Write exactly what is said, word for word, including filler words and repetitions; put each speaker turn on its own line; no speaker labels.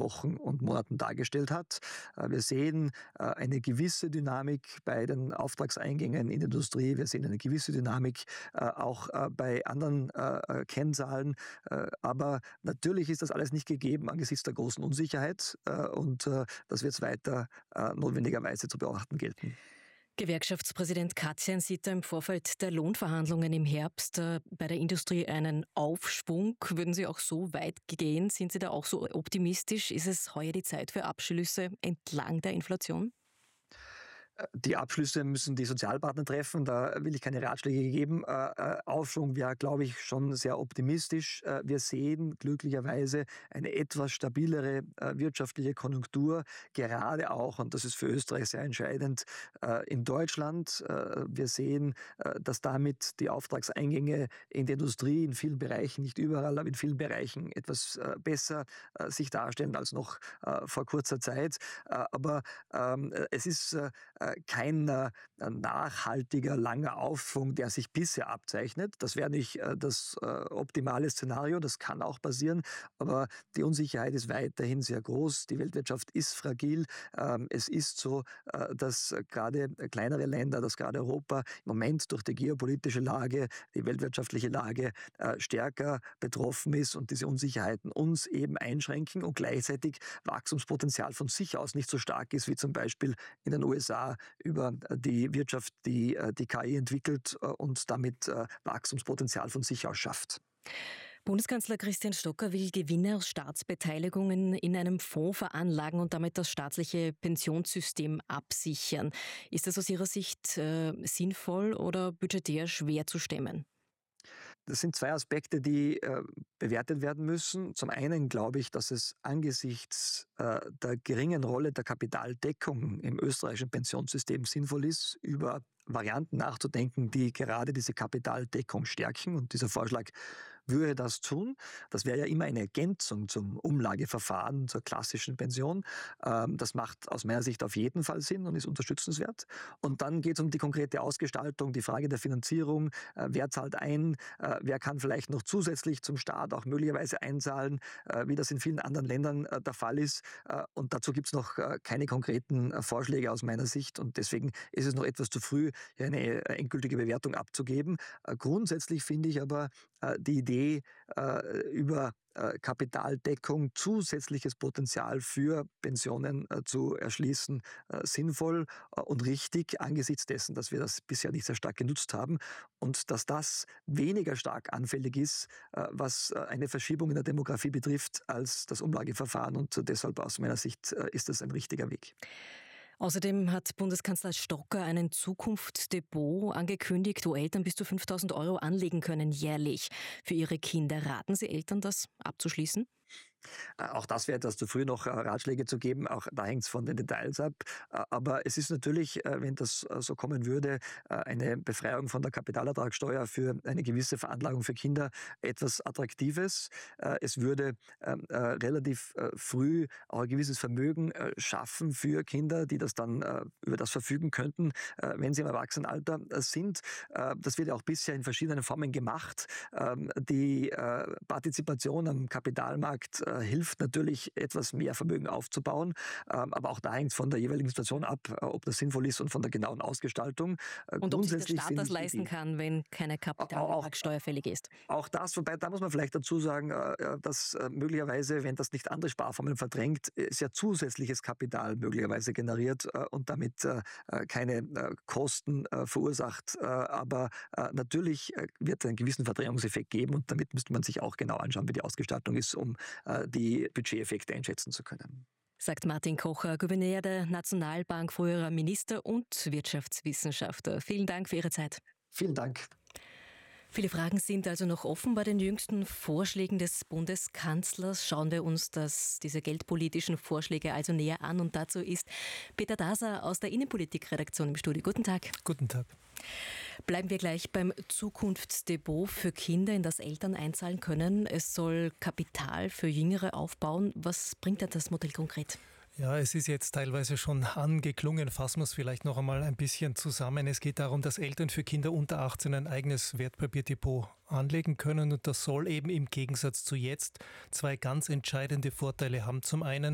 Wochen und Monaten dargestellt hat. Wir sehen eine gewisse Dynamik bei den Auftragseingängen in der Industrie. Wir sehen eine gewisse Dynamik auch bei anderen Kennzahlen. Aber natürlich ist das alles nicht gegeben angesichts der großen Unsicherheit. Und das wird es weiter notwendigerweise zu beobachten gelten.
Gewerkschaftspräsident Katian sieht da im Vorfeld der Lohnverhandlungen im Herbst äh, bei der Industrie einen Aufschwung. Würden Sie auch so weit gehen? Sind Sie da auch so optimistisch? Ist es heuer die Zeit für Abschlüsse entlang der Inflation?
Die Abschlüsse müssen die Sozialpartner treffen, da will ich keine Ratschläge geben. Aufschwung wäre, glaube ich, schon sehr optimistisch. Wir sehen glücklicherweise eine etwas stabilere wirtschaftliche Konjunktur, gerade auch, und das ist für Österreich sehr entscheidend, in Deutschland. Wir sehen, dass damit die Auftragseingänge in der Industrie in vielen Bereichen, nicht überall, aber in vielen Bereichen etwas besser sich darstellen als noch vor kurzer Zeit. Aber es ist kein äh, nachhaltiger, langer Aufschwung, der sich bisher abzeichnet. Das wäre nicht äh, das äh, optimale Szenario, das kann auch passieren, aber die Unsicherheit ist weiterhin sehr groß. Die Weltwirtschaft ist fragil. Ähm, es ist so, äh, dass gerade kleinere Länder, dass gerade Europa im Moment durch die geopolitische Lage, die weltwirtschaftliche Lage äh, stärker betroffen ist und diese Unsicherheiten uns eben einschränken und gleichzeitig Wachstumspotenzial von sich aus nicht so stark ist, wie zum Beispiel in den U S A über die Wirtschaft, die die K I entwickelt und damit Wachstumspotenzial von sich aus schafft.
Bundeskanzler Christian Stocker will Gewinne aus Staatsbeteiligungen in einem Fonds veranlagen und damit das staatliche Pensionssystem absichern. Ist das aus Ihrer Sicht äh, sinnvoll oder budgetär schwer zu stemmen?
Das sind zwei Aspekte, die äh, bewertet werden müssen. Zum einen glaube ich, dass es angesichts äh, der geringen Rolle der Kapitaldeckung im österreichischen Pensionssystem sinnvoll ist, über Varianten nachzudenken, die gerade diese Kapitaldeckung stärken. Und dieser Vorschlag würde das tun. Das wäre ja immer eine Ergänzung zum Umlageverfahren, zur klassischen Pension. Das macht aus meiner Sicht auf jeden Fall Sinn und ist unterstützenswert. Und dann geht es um die konkrete Ausgestaltung, die Frage der Finanzierung. Wer zahlt ein? Wer kann vielleicht noch zusätzlich zum Staat auch möglicherweise einzahlen, wie das in vielen anderen Ländern der Fall ist. Und dazu gibt es noch keine konkreten Vorschläge aus meiner Sicht. Und deswegen ist es noch etwas zu früh, eine endgültige Bewertung abzugeben. Grundsätzlich finde ich aber die Idee über Kapitaldeckung, zusätzliches Potenzial für Pensionen zu erschließen, sinnvoll und richtig angesichts dessen, dass wir das bisher nicht sehr stark genutzt haben und dass das weniger stark anfällig ist, was eine Verschiebung in der Demografie betrifft, als das Umlageverfahren. Und deshalb aus meiner Sicht ist das ein richtiger Weg.
Außerdem hat Bundeskanzler Stocker einen Zukunftsdepot angekündigt, wo Eltern bis zu fünftausend Euro anlegen können jährlich für ihre Kinder. Raten Sie Eltern, das abzuschließen?
Auch das wäre etwas zu früh, noch Ratschläge zu geben. Auch da hängt es von den Details ab. Aber es ist natürlich, wenn das so kommen würde, eine Befreiung von der Kapitalertragssteuer für eine gewisse Veranlagung für Kinder etwas Attraktives. Es würde relativ früh auch ein gewisses Vermögen schaffen für Kinder, die das dann über das verfügen könnten, wenn sie im Erwachsenenalter sind. Das wird ja auch bisher in verschiedenen Formen gemacht. Die Partizipation am Kapitalmarkt hilft natürlich, etwas mehr Vermögen aufzubauen. Aber auch da hängt es von der jeweiligen Situation ab, ob das sinnvoll ist und von der genauen Ausgestaltung.
Und ob sich der Staat das leisten kann, wenn keine Kapitalertragssteuer fällig ist.
Auch das, wobei da muss man vielleicht dazu sagen, dass möglicherweise, wenn das nicht andere Sparformen verdrängt, es ja zusätzliches Kapital möglicherweise generiert und damit keine Kosten verursacht. Aber natürlich wird es einen gewissen Verdrängungseffekt geben und damit müsste man sich auch genau anschauen, wie die Ausgestaltung ist, um die Budgeteffekte einschätzen zu können.
Sagt Martin Kocher, Gouverneur der Nationalbank, früherer Minister und Wirtschaftswissenschaftler. Vielen Dank für Ihre Zeit.
Vielen Dank.
Viele Fragen sind also noch offen bei den jüngsten Vorschlägen des Bundeskanzlers. Schauen wir uns das, diese geldpolitischen Vorschläge also näher an. Und dazu ist Peter Daser aus der Innenpolitik-Redaktion im Studio. Guten Tag.
Guten Tag.
Bleiben wir gleich beim Zukunftsdepot für Kinder, in das Eltern einzahlen können. Es soll Kapital für Jüngere aufbauen. Was bringt denn das Modell konkret?
Ja, es ist jetzt teilweise schon angeklungen, fassen wir es vielleicht noch einmal ein bisschen zusammen. Es geht darum, dass Eltern für Kinder unter achtzehn ein eigenes Wertpapierdepot anlegen können und das soll eben im Gegensatz zu jetzt zwei ganz entscheidende Vorteile haben. Zum einen